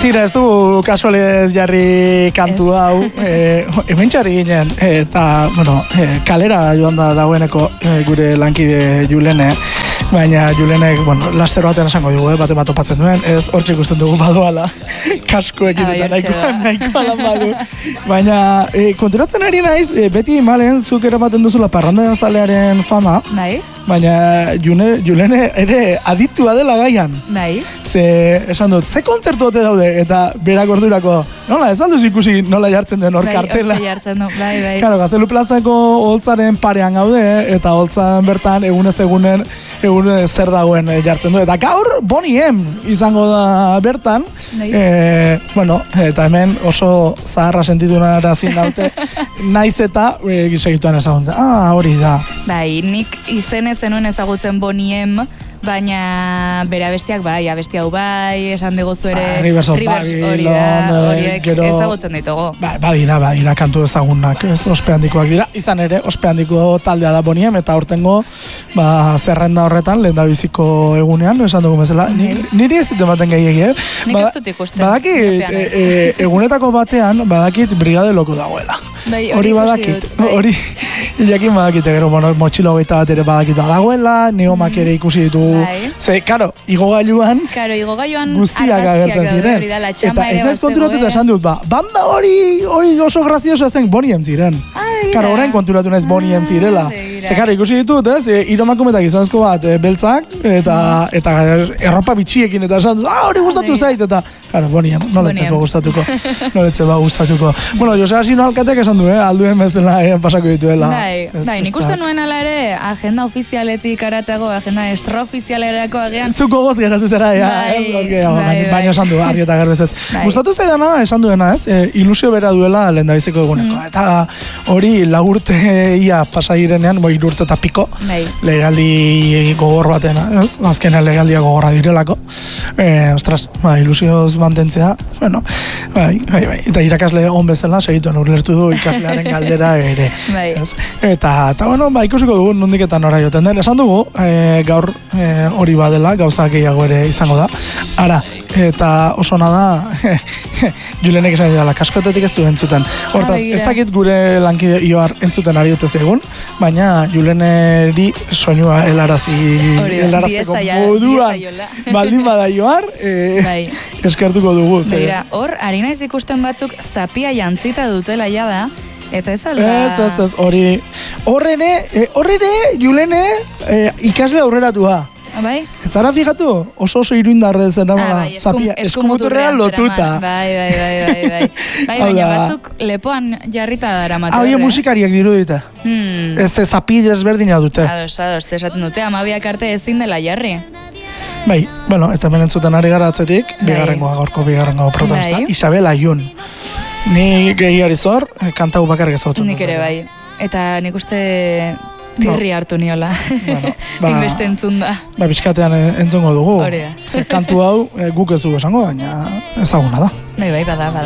Tira, ez du kasualez jarri kantu hau, hemen txarri ginen, eta, bueno, kalera joan da dagoeneko gure lankide Julene, baina Julenek, bueno, laster batean esango dugu, bate bat topatzen duen, ez hortxe ikusten dugu badoala, kaskoekin eta nahikoa lan badu. Baina, konturatzen ari naiz, beti malen, zuk eramaten duzula parranda zalearen fama, bai. Baina Julene ere aditua dela gaian. Bai. Ze, esan dut, ze kontzertu ote daude, eta berak ordurako, nola, ez alduz ikusi nola jartzen den hor kartela. Bai, jartzen du, bai. Claro, Gaztelu plazako holtzaren parean gaude, eta holtzan bertan egunez egunen zer dagoen jartzen du. Eta gaur Boney M izango da bertan, bueno, eta hemen oso zaharra sentitu narazin daute, naiz eta segituan ezagutzen. Hori da. Bai, nik izenez zenuen ezagutzen Boney M, baina bere abestiak bai, abesti hau bai, esan diguzu ere Rivers of Babylon, horiek ezagutzen ditugu. Badira kantu ezagunak, ez ospe handikoak dira. Izan ere, ospe handiko taldea da Boney M, eta hortengo zerrenda horretan, lehendabiziko egunean, esan dugu bezala, niri ez dut ematen gehiagi, Nik ez dut ikusten. Badakit, egunetako batean, badakit Brigade Loko dagoela. Hori badakit, hori jakin badakit, gero, motxilo hogeita bat ere badakit badagoela, neomak ere ikusi ditu. Ze, karo, igogailuan guztiak agertzen ziren. Eta ez naiz konturatuta esan dut, banda hori oso graziosoa zen Boney M ziren. Karo, orain konturatu naiz Boney M zirela. Ze, karo, ikusi ditut, iromakumetak gizonezko bat beltzak, eta erropa bitxiekin, eta esan dut, hori gustatu zait, eta, karo, Boney M, noletzeko gustatuko. Bueno, Jose Asino alkateak esan du, alduen bezala pasako dituela. Bai, nik uste nuen ala ere, agenda ofizialetik aratago, agenda extraofizialerako agean. Zuko goz geratu zera, baina esan du, argi eta garbezet. Gustatu zaidana, esan duena, ez? Ilusio bera duela lehendabiziko eguneko. Eta hori lagurte ia pasairenean, irurte eta piko, legaldi gogor batena, ez? Azkenean legaldia gogorra direlako. Ostras, ilusioz mantentzea, bueno, bai. Eta irakasle on bezala, segituen urlertu du ikaslearen galdera ere. Eta bueno, ikusiko dugu nondik eta nora joten den. Esan dugu, gaur hori badela, gauza gehiago ere izango da. Ara, eta oso nada, Julenek esan dira, kaskoetetik ez du entzuten. Hortaz, ez dakit gure lankide Ioar entzuten ari dute zegoen, baina Juleneri soinua helarazteko moduan baldin bada Ioar, eskertuko dugu. Begira, hor, ari naiz ikusten batzuk zapia jantzita dutela jada, eta ez alda... Ez, horrene, Julene, ikasle aurreratua. Bai? Ez zara fijatu? Oso iruindarre zen amala, zapia, eskumuturrean lotuta. Bai, baina batzuk lepoan jarrita dara matea. Hau musikariak dirudita. Ez zapi desberdina dute. Ados, esaten dute, amabiak arte ezin dela jarri. Bai, bueno, eta menentzuten ari gara atzetik, gaurko bigarrengo protagonista, Isabel Ayun. Ni gehiari zor, kantau bakarrik ezagutzen. Nik ere bai, eta nik uste tirri hartu niola. Inbeste entzun da. Bizkatean entzungo dugu. Horea. Kantu hau guk ez dugu esango, baina ezaguna da. Bai, bada.